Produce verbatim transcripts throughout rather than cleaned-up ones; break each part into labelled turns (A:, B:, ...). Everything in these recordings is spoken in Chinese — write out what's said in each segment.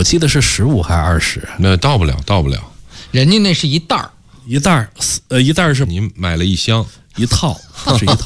A: 我记得是十五还是二十？
B: 那到不了，到不了。
C: 人家那是一袋儿，
A: 一袋儿，呃，一袋儿是
B: 你买了一箱。
A: 一套是一套，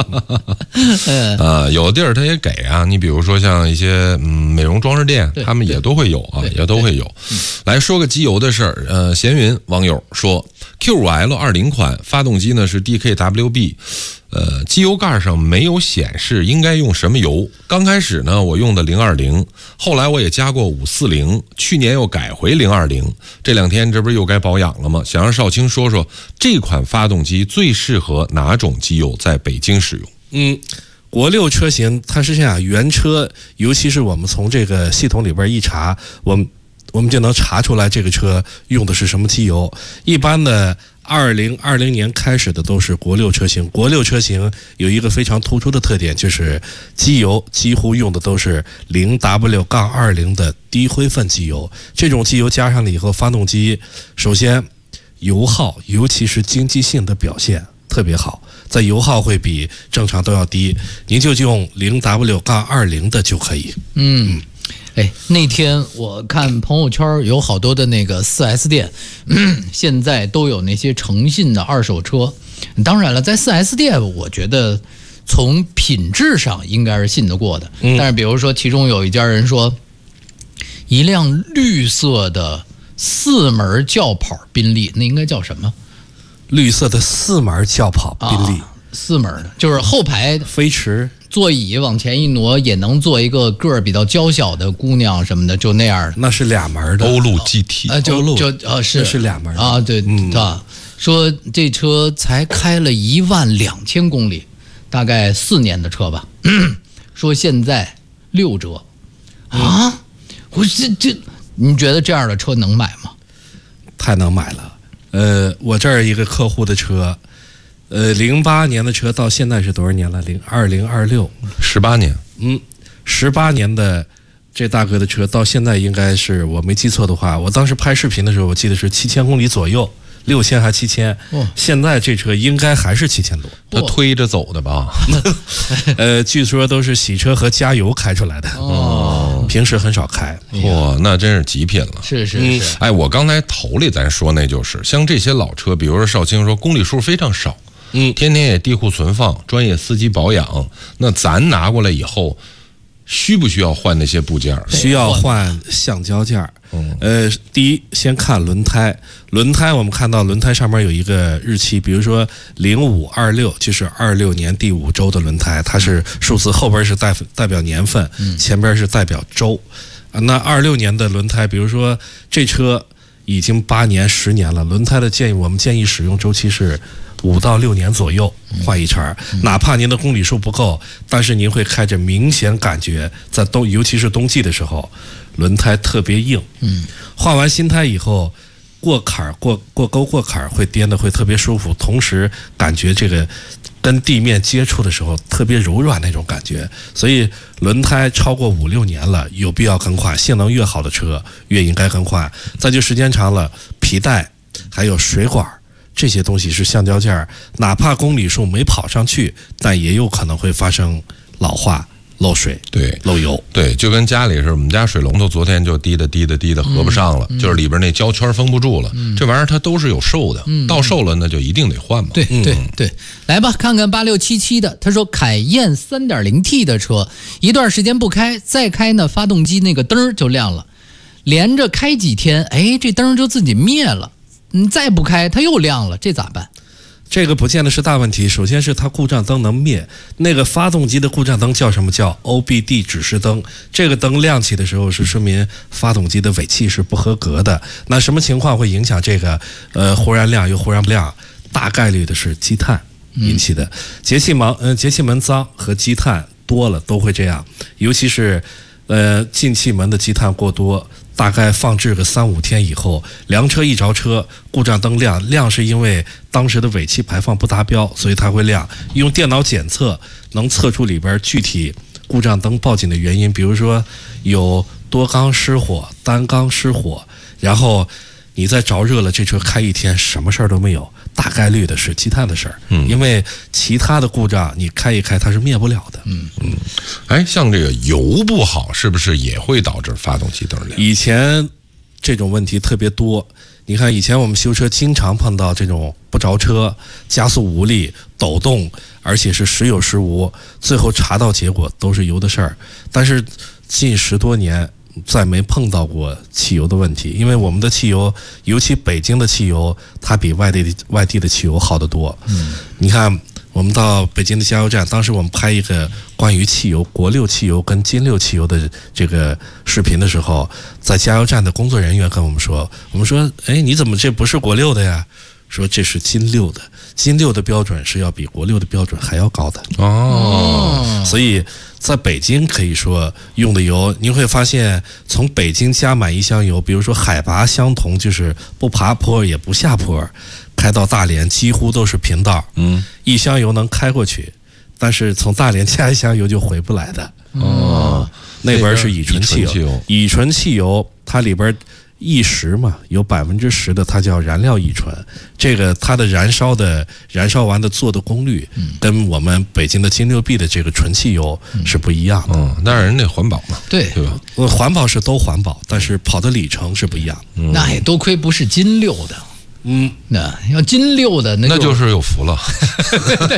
B: 呃，有的地儿它也给啊。你比如说像一些嗯美容装饰店，他们也都会有啊，也都会有。来说个机油的事儿，呃，闲云网友说 Q 五 L 二零款发动机呢是 D K W B。呃，机油盖上没有显示应该用什么油。刚开始呢，我用的零二零，后来我也加过五四零，去年又改回零二零。这两天这不是又该保养了吗？想让少卿说说这款发动机最适合哪种机油在北京使用？
A: 嗯，国六车型它是这样，原车尤其是我们从这个系统里边一查，我们我们就能查出来这个车用的是什么机油。一般的二零二零年开始的都是国六车型，国六车型有一个非常突出的特点，就是机油几乎用的都是 零 W 二零 的低灰分机油。这种机油加上了以后，发动机首先油耗，尤其是经济性的表现特别好，在油耗会比正常都要低，您就用 零 W 二零 的就可以。
C: 嗯。哎，那天我看朋友圈有好多的那个 四 S 店，现在都有那些诚信的二手车。当然了，在 四 S 店，我觉得从品质上应该是信得过的。但是比如说，其中有一家人说，一辆绿色的四门轿跑宾利，那应该叫什么？
A: 绿色的四门轿跑宾利，
C: 啊、四门的，就是后排
A: 飞驰。
C: 座椅往前一挪，也能坐一个个儿比较娇小的姑娘什么的，就那样的。
A: 那是俩门的
B: 欧陆 G T，
C: 啊，就就呃是
A: 是俩门
C: 啊，对，嗯、啊，说这车才开了一万两千公里，大概四年的车吧。说现在六折啊！我这这，你觉得这样的车能买吗？
A: 太能买了。呃，我这儿一个客户的车。呃，零八年的车到现在是多少年了？零二零二六，
B: 十八年。
A: 嗯，十八年的这大哥的车到现在应该是我没记错的话，我当时拍视频的时候，我记得是七千公里左右，六千还七千。哦，现在这车应该还是七千多。
B: 他推着走的吧？
A: 呃，据说都是洗车和加油开出来的。哦，平时很少开。
B: 哇，那真是极品了。
C: 是是是。
B: 哎，我刚才头里咱说那就是像这些老车，比如说少卿说公里数非常少。嗯，天天也地库存放，专业司机保养。那咱拿过来以后，需不需要换那些部件？
A: 需要换橡胶件。嗯，呃，第一先看轮胎，轮胎我们看到轮胎上面有一个日期，比如说零五二六，就是二六年第五周的轮胎，它是数字，后边是代代表年份，前边是代表周。那二六年的轮胎，比如说这车已经八年、十年了，轮胎的建议我们建议使用周期是五到六年左右换一茬，哪怕您的公里数不够，但是您会开着明显感觉在冬，尤其是冬季的时候，轮胎特别硬。嗯，换完新胎以后，过坎过过沟过坎会颠的会特别舒服，同时感觉这个跟地面接触的时候特别柔软那种感觉。所以轮胎超过五六年了，有必要更换，性能越好的车越应该更换。再就时间长了，皮带还有水管。这些东西是橡胶件，哪怕公里数没跑上去，但也有可能会发生老化、漏水、
B: 对
A: 漏油。
B: 对，就跟家里似的，我们家水龙头昨天就滴的滴的滴的合不上了，嗯、就是里边那胶圈封不住了。嗯、这玩意儿它都是有寿的，嗯、到寿了那就一定得换嘛。
C: 对对对，来吧，看看八六七七的，他说凯宴 三点零 T 的车，一段时间不开，再开呢，发动机那个灯就亮了，连着开几天，哎，这灯就自己灭了。你再不开，它又亮了，这咋办？
A: 这个不见得是大问题。首先是它故障灯能灭，那个发动机的故障灯叫什么？叫 O B D 指示灯。这个灯亮起的时候是说明发动机的尾气是不合格的。那什么情况会影响这个？呃，忽然亮又忽然不亮？大概率的是积碳引起的。节气门，呃，节气门脏和积碳多了都会这样，尤其是呃进气门的积碳过多。大概放置个三五天以后，凉车一着车，故障灯亮，亮是因为当时的尾气排放不达标，所以它会亮。用电脑检测能测出里边具体故障灯报警的原因，比如说有多缸失火、单缸失火，然后你再着热了，这车开一天什么事儿都没有， 大概率的是积碳的事儿，嗯，因为其他的故障你开一开它是灭不了的，
B: 嗯嗯。哎，像这个油不好，是不是也会导致发动机灯亮？
A: 以前这种问题特别多，你看以前我们修车经常碰到这种不着车、加速无力、抖动，而且是时有时无，最后查到结果都是油的事儿。但是近十多年再没碰到过汽油的问题，因为我们的汽油，尤其北京的汽油，它比外地的外地的汽油好得多。嗯，你看我们到北京的加油站，当时我们拍一个关于汽油国六汽油跟金六汽油的这个视频的时候，在加油站的工作人员跟我们说，我们说，哎，你怎么这不是国六的呀？说这是金六的，金六的标准是要比国六的标准还要高的哦。所以在北京可以说用的油，你会发现从北京加满一箱油，比如说海拔相同，就是不爬坡也不下坡，开到大连几乎都是平道，嗯，一箱油能开过去，但是从大连加一箱油就回不来的哦。那边是乙醇汽油，乙醇汽油它里边乙十嘛，有百分之十的它叫燃料乙醇，这个它的燃烧的燃烧完的做的功率，跟我们北京的金六 B 的这个纯汽油是不一样的。
B: 嗯，当然人家环保嘛，
C: 对
B: 对吧？
A: 环保是都环保，但是跑的里程是不一样。
C: 嗯、那也多亏不是金六的。嗯，那要金六的，那
B: 那就是有福了。